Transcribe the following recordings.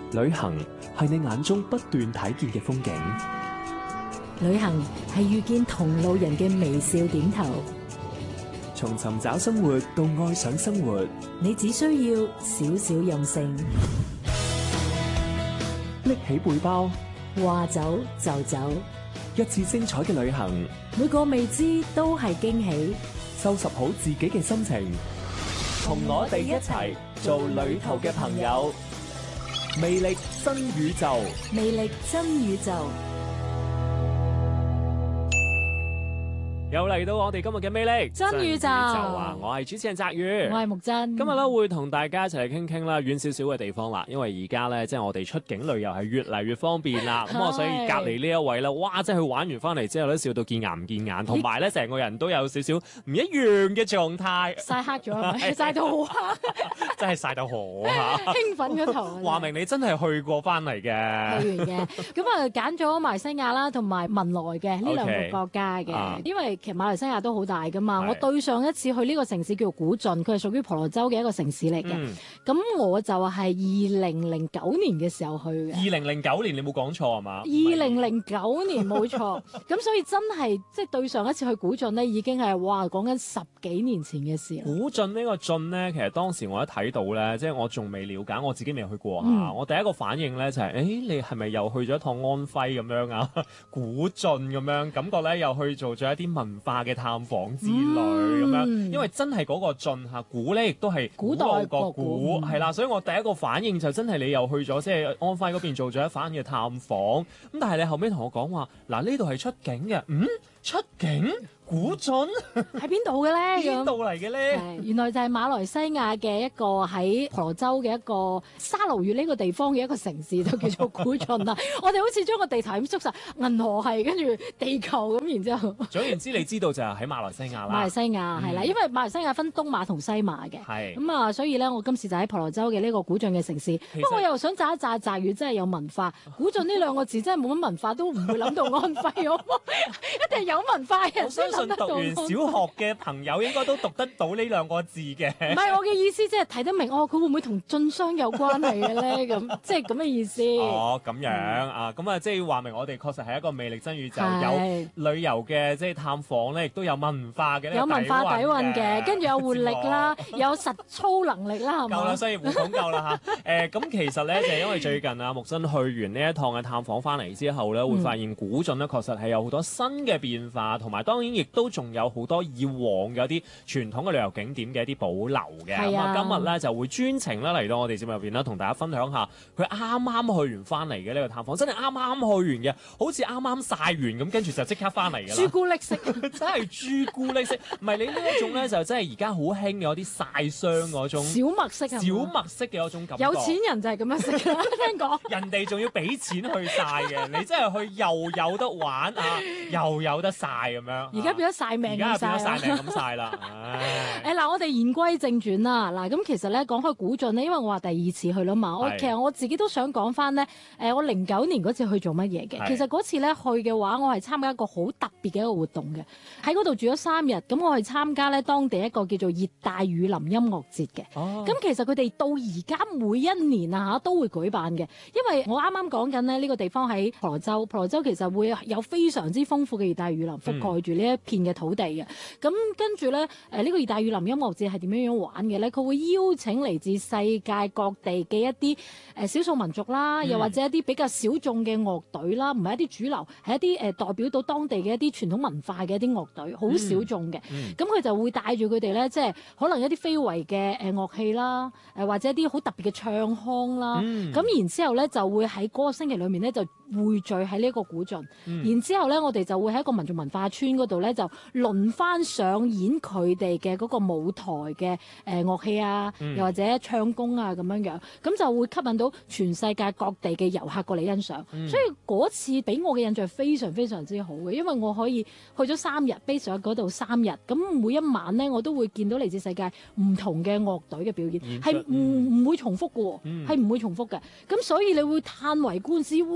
旅行係你眼中不斷睇見嘅風景， 旅行係遇見同路人嘅微笑點頭。 從尋找生活到愛上生活， 你只需要少少任性， 拎起背包， 話走就走， 一次精彩嘅旅行， 每個未知都係驚喜。 收拾好自己嘅心情，同我哋一齊做旅途嘅朋友。魅力新宇宙， 魅力真宇宙。 又嚟到我哋今日嘅魅力真宇宙啊！我係主持人澤宇， 我係木真。 今日咧會同大家一齊嚟傾傾啦，遠少少嘅地方啦。因為而家咧即係我哋出境旅遊係越嚟越方便啦。咁我所以隔離呢一位咧，哇！即係佢玩完翻嚟之後咧，笑到見牙唔見眼，同埋咧成個人都有少少唔一樣嘅狀態。 曬黑咗係咪？曬到好黑， 真係曬到好嚇！ 興奮嗰頭。 話明你真係去過翻嚟嘅。 去完嘅，咁啊揀咗馬來西亞啦，同埋文萊嘅呢兩個國家嘅，因為其實馬來西亞都好大噶嘛。我對上一次去呢個城市叫做古晉，佢係屬於婆羅洲嘅一個城市嚟嘅。咁我就係2009年嘅時候去嘅。 2009年你冇講錯係嘛 ？2009年冇錯。咁所以真係即係對上一次去古晉呢，已經係哇講緊10幾年前嘅事。 古晉呢個晉咧，其實當時我一睇到咧，即係我仲未了解，我自己未去過嚇。我第一個反應咧就係，你係咪又去咗一趟安徽咁樣啊？古晉咁樣，感覺咧又去做咗一啲文化嘅探訪之類咁樣，因為真係嗰個晉嚇古咧，亦都係古代個古係啦，所以我第一個反應就真係你又去咗即係安徽嗰邊做咗一番嘅探訪，咁但係你後尾同我講話，嗱呢度係出境嘅，出境古晉喺邊度嘅咧？ 邊度嚟嘅咧？ 原來就係馬來西亞嘅一個喺婆羅洲嘅一個沙勞越呢個地方嘅一個城市，就叫做古晉啦。我哋好似將個地圖咁縮實，銀河系跟住地球咁，然之後。 總言之，你知道就係喺馬來西亞啦。 馬來西亞係啦，因為馬來西亞分東馬同西馬嘅。係。咁啊，所以咧，我今次就喺婆羅洲嘅呢個古晉嘅城市。不過我又想炸一炸澤宇，真係有文化。古晉呢兩個字真係冇乜文化，都唔會諗到安徽好唔好？一定係有文化嘅人先諗得到。 我相信讀完小學嘅朋友應該都讀得到呢兩個字嘅。 唔係我嘅意思，即係睇得明佢會唔會同晉商有關係嘅咧？咁即係咁嘅意思。 哦，咁樣啊，咁啊，即係話明我哋確實係一個魅力真宇宙，有旅遊嘅即係探訪咧，亦都有文化嘅。有文化底蘊嘅， 跟住有活力啦，有實操能力啦，係嘛？ 夠啦，商業互捧夠啦嚇。咁其實咧就係因為最近啊，木生去完呢一趟嘅探訪翻嚟之後咧，會發現古晉咧確實係有好多新嘅變化，同埋當然亦都仲有好多以往嘅一啲傳統嘅旅遊景點嘅一啲保留嘅。咁啊，今日咧就會專程咧嚟到我哋節目入邊咧，同大家分享下佢啱啱去完翻嚟嘅呢個探訪，真係啱啱去完嘅，好似啱啱曬完咁，跟住就即刻翻嚟㗎啦。 朱古力色， 真係朱古力色，唔係你呢一種咧，就真係而家好興嘅嗰啲曬傷嗰種小麥色，小麥色嘅嗰種感覺。 有錢人就係咁樣食㗎，聽講。 人哋仲要俾錢去曬嘅，你真係去又有得玩啊，又有得曬咁樣。 而家變咗曬命咁曬， 而家變咗曬命咁曬啦。 嗱，我哋言歸正傳啦。嗱，咁其實咧講開古晉咧，因為我話第二次去啦嘛，其實我自己都想講翻咧，我09年嗰次去做乜嘢嘅？其實嗰次咧去嘅話，我係參加一個好特別嘅一個活動嘅，喺嗰度住咗3日。咁我係參加咧當地一個叫做熱帶雨林音樂節嘅。咁其實佢哋到而家每一年啊都會舉辦嘅，因為我啱啱講緊咧呢個地方喺婆羅洲，婆羅洲其實會有非常之豐富嘅熱帶雨林覆蓋住呢一片嘅土地嘅。咁跟住咧呢個熱帶雨林音樂節係點樣玩嘅咧？佢會邀請嚟自世界各地嘅一啲少數民族啦，又或者一啲比較小眾嘅樂隊啦，唔係一啲主流，係一啲代表到當地嘅一啲傳統文化嘅一啲樂隊，好小眾嘅。咁佢就會帶住佢哋咧，即係可能一啲非遺嘅樂器啦，或者一啲好特別嘅唱腔啦。咁然之後咧就會喺嗰個星期裏面咧就匯聚喺呢一個古晉。然之後咧我哋就會喺一個民族文化村嗰度咧就輪番上演佢哋嘅嗰個舞台嘅樂器啊，又或者唱功啊咁樣樣，咁就會吸引到全世界各地嘅遊客過嚟欣賞。所以嗰次俾我嘅印象非常非常之好嘅，因為我可以去咗3日，base 喺嗰度3日，咁每一晚咧我都會見到嚟自世界唔同嘅樂隊嘅表演，係唔會重複嘅喎，係唔會重複嘅。咁所以你會嘆為觀止，哇！原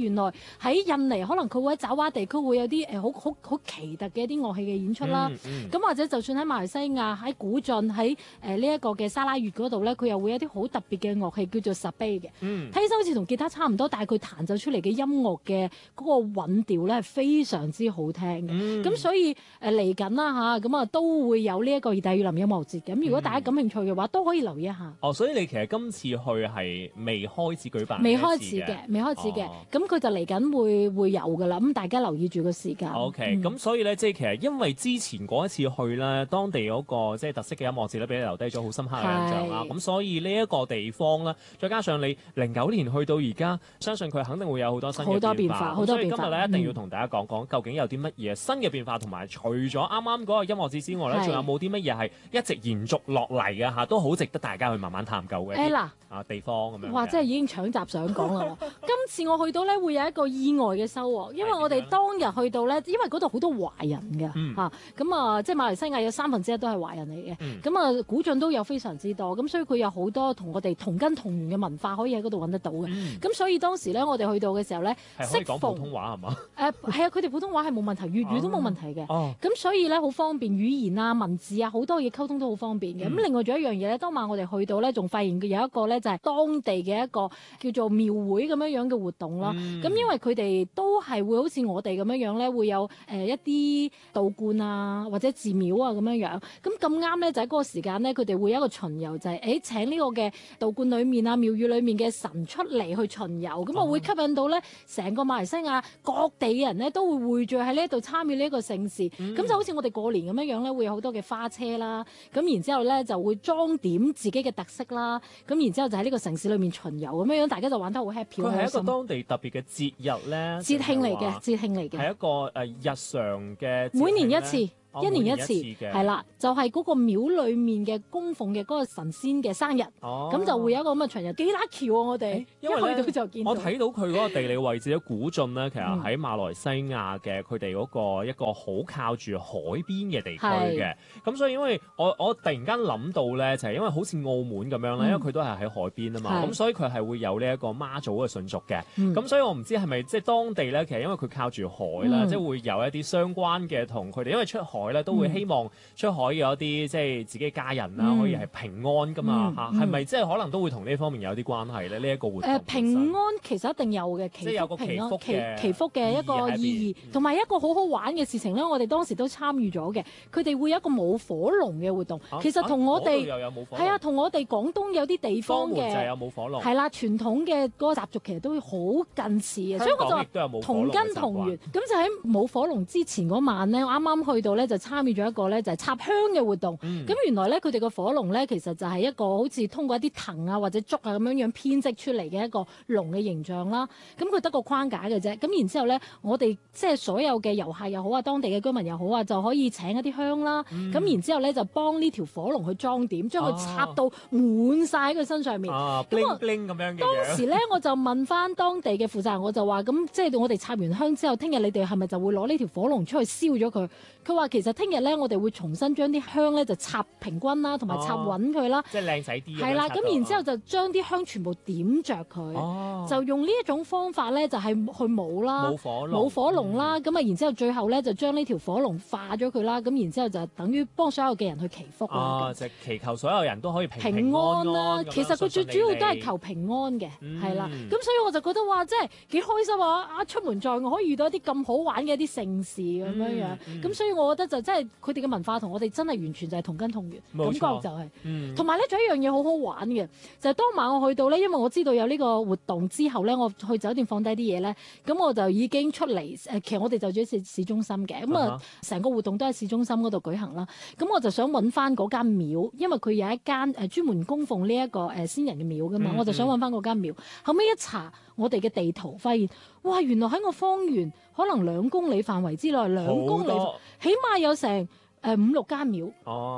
原來喺印尼可能佢會喺爪哇地區會有啲好奇特嘅一啲樂器嘅演出啦。咁或者就算喺馬來西亞喺古晉喺呢一個嘅沙拉越嗰度咧，佢又會有啲好特別嘅樂器叫做十貝嘅。睇起身好似同吉他差唔多，但係佢彈奏出嚟嘅音樂嘅嗰個韻調咧係非常之好聽嘅。咁所以嚟緊啦嚇，咁啊都會有呢一個熱帶雨林音樂節嘅。咁如果大家感興趣嘅話，都可以留意一下。 所以你其實今次去係未開始舉辦？ 未開始嘅。咁佢就嚟緊會有㗎啦。咁大家留意住個時間。 OK，咁所以咧，即係其實因為之前嗰一次去咧，當地嗰個即係特色嘅音樂節咧，俾你留低咗好深刻嘅印象啦。咁所以呢一個地方咧，再加上你09年去到而家，相信佢肯定會有好多新嘅變化。 好多變化。 所以今日咧一定要同大家講講究竟有啲乜嘢新嘅變化，同埋除咗啱啱嗰個音樂節之外咧，仲有冇啲乜嘢係一直延續落嚟嘅嚇，都好值得大家去慢慢探究嘅地方咁樣。 哇！真係已經搶閘想講啦。今次我去到咧會有一個意外嘅收穫，因為我哋當日去到咧，因為嗰度好多華人嘅嚇，咁啊即係馬來西亞有1/3都係華人嚟嘅，咁啊古晉都有非常之多，咁所以佢有好多同我哋同根同源嘅文化可以喺嗰度揾得到嘅。咁所以當時咧我哋去到嘅時候咧， 係可以講普通話係嘛？ 係啊，佢哋普通話係冇問題，粵語都冇問題嘅。咁所以咧好方便，語言啊、文字啊好多嘢溝通都好方便嘅。咁另外仲有一樣嘢咧，當晚我哋去到咧，仲發現有一個咧就係當地嘅一個叫做廟會咁樣嘅活動咯。咁因為佢哋都係會好似我哋咁樣咧，會有一啲道觀啊或者寺廟啊咁樣。咁咁啱咧就喺嗰個時間咧，佢哋會有一個巡遊，就係請呢個嘅道觀裏面啊、廟宇裏面嘅神出嚟去巡遊，咁啊會吸引到咧成個馬來西亞各地嘅人咧都會匯聚喺呢一度參與呢一個盛事。咁就好似我哋過年咁樣咧，會有好多嘅花車啦，咁然之後咧就會裝點自己嘅特色啦，咁然之後就喺呢個城市裏面巡遊咁樣，大家就玩得好 happy。 佢係一個當地特別嘅節日咧， 節慶嚟嘅， 係一個日常嘅， 每年一次。一年一次，係啦，就係嗰個廟裏面嘅供奉嘅嗰個神仙嘅生日，咁就會有一個咁嘅巡遊，幾拉橋啊！我哋一去到就見到。 我睇到佢嗰個地理位置咧，古晉咧，其實喺馬來西亞嘅佢哋嗰個一個好靠住海邊嘅地區嘅。咁所以因為我突然間諗到咧，就係因為好似澳門咁樣咧，因為佢都係喺海邊啊嘛，咁所以佢係會有呢一個媽祖嘅信俗嘅。咁所以我唔知係咪即係當地咧，其實因為佢靠住海啦，即係會有一啲相關嘅同佢哋，因為出海咧都會希望出海有一啲即係自己家人啦，可以係平安噶嘛嚇，係咪即係可能都會同呢方面有啲關係咧？呢一個活動平安其實一定有嘅， 即係有個祈福嘅一個意義，同埋一個好好玩嘅事情咧。我哋當時都參與咗嘅，佢哋會有一個舞火龍嘅活動，其實同我哋係啊，同我哋廣東有啲地方嘅就係有舞火龍， 係啦，傳統嘅嗰個習俗其實都好近似嘅，所以我就話同根同源。咁就喺舞火龍之前嗰晚咧，我啱啱去到咧就參與咗一個咧就係插香嘅活動。咁原來咧佢哋個火龍咧其實就係一個好似通過一啲藤啊或者竹啊咁樣編織出嚟嘅一個龍嘅形象啦。咁佢得個框架嘅啫。咁然之後咧，我哋即係所有嘅遊客又好啊，當地嘅居民又好啊，就可以請一啲香啦。咁然之後咧就幫呢條火龍去裝點，將佢插到滿晒喺佢身上面。 bling bling 咁樣嘅。 當時咧我就問翻當地嘅負責人，我就話咁即係我哋插完香之後，聽日你哋係咪就會攞呢條火龍出去燒咗佢？佢話其實聽日咧，我哋會重新將啲香咧就插平均啦，同埋插穩佢啦， 即係靚仔啲。 係啦，咁然之後就將啲香全部點着佢，就用呢一種方法咧，就係去舞啦，舞火龍啦，咁啊，然之後最後咧就將呢條火龍化咗佢啦，咁然之後就等於幫所有嘅人去祈福啦。 就祈求所有人都可以平安啦。其實佢最主要都係求平安嘅，係啦。咁所以我就覺得哇，真係幾開心啊！出門在外可以遇到一啲咁好玩嘅一啲盛事咁樣樣，咁所以我覺得就真係佢哋嘅文化同我哋真係完全就係同根同源，感覺就係。同埋咧，仲有一樣嘢好好玩嘅，就係當晚我去到咧，因為我知道有呢個活動之後咧，我去酒店放低啲嘢咧，咁我就已經出嚟其實我哋就住喺市中心嘅，咁啊成個活動都喺市中心嗰度舉行啦。咁我就想揾翻嗰間廟，因為佢有一間專門供奉呢一個先人嘅廟噶嘛，我就想揾翻嗰間廟。後尾一查我哋嘅地圖，發現哇，原來喺我方圓可能2公里範圍之內，2公里起碼有成5-6間廟，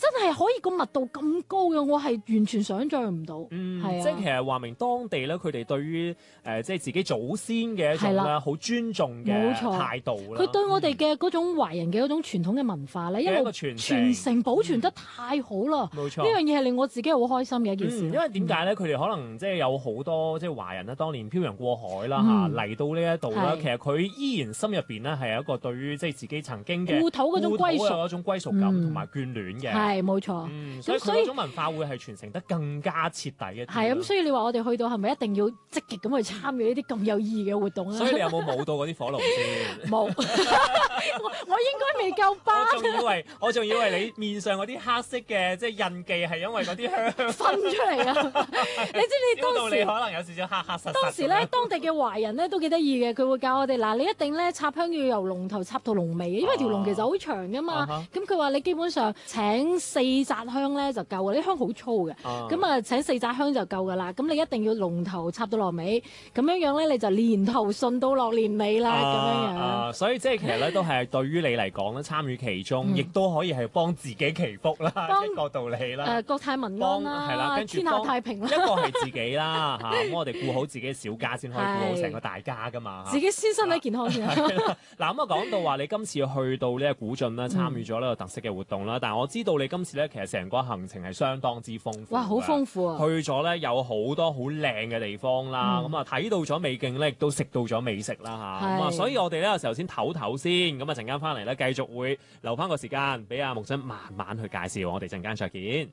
真係可以個密度咁高嘅，我係完全想像唔到。係啊， 即係其實話明當地咧，佢哋對於即係自己祖先嘅一種咧好尊重嘅態度啦。 佢對我哋嘅嗰種華人嘅嗰種傳統嘅文化咧，因為傳承保存得太好啦。 冇錯， 呢樣嘢係令我自己好開心嘅一件事。 因為點解咧？佢哋可能即係有好多即係華人咧，當年漂洋過海啦嚟到呢一度啦，其實佢依然心入邊咧係有一個對於即係自己曾經嘅故土嗰種歸屬嗰種歸屬感同埋眷戀嘅。 係冇錯。 所以佢嗰種文化會係傳承得更加徹底一啲。 係咁，所以你話我哋去到係咪一定要積極咁去參與呢啲咁有意義嘅活動咧？ 所以你有冇舞到嗰啲火爐先？ 冇，我應該未夠班。 我仲以為你面上嗰啲黑色嘅即係印記係因為嗰啲香分出嚟啊！你知唔知當時你可能有少少黑黑實實。 當時咧，當地嘅華人咧都幾得意嘅，佢會教我哋嗱，你一定咧插香要由龍頭插到龍尾嘅，因為條龍其實好長噶嘛。咁佢話你基本上請4紮香咧就夠嘅，啲香好粗嘅。咁啊請4紮香就夠噶啦。咁你一定要龍頭插到落尾，咁樣樣咧你就年頭順到落年尾啦。咁樣樣。 所以即係其實咧都係對於你嚟講咧參與其中，亦都可以係幫自己祈福啦，一個道理啦。 國泰民安啦，天下太平啦。 一個係自己啦嚇，咁我哋顧好自己嘅小家先可以顧好成個大家噶嘛。 自己先身體健康先。 嗱咁啊講到話你今次去到呢個古晉啦，參與咗呢個特色嘅活動啦，但係我知道你今次咧其實成個行程係相當之豐富。 哇，好豐富啊！ 去咗咧有好多好靚嘅地方啦，咁啊睇到咗美景咧，亦都食到咗美食啦嚇。咁啊，所以我哋呢個時候先唞唞先，咁啊陣間翻嚟咧繼續會留翻個時間俾阿木真慢慢去介紹，我哋陣間再見。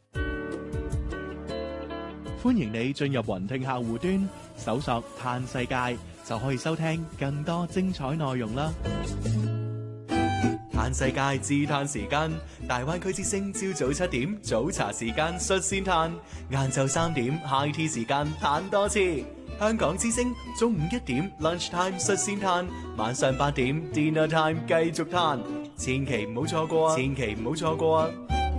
歡迎你進入雲聽客戶端，搜索嘆世界，就可以收聽更多精彩內容啦。嘆世界自嘆時間，大灣區之聲朝早7點早茶時間率先嘆，晏晝3點 high tea 時間嘆多次。香港之聲中午1點 lunch time 率先嘆，晚上8點 dinner time 繼續嘆，千祈唔好錯過啊！千祈唔好錯過啊！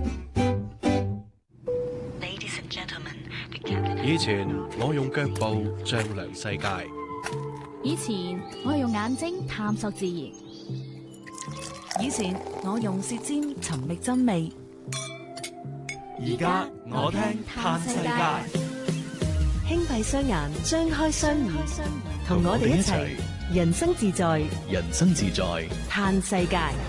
以前我用腳步丈量世界， 以前我係用眼睛探索自然，以前我用舌尖尋覓真味， 而家我聽嘆世界。 輕閉雙眼，張開雙耳，同我哋一齊人生自在， 人生自在， 嘆世界。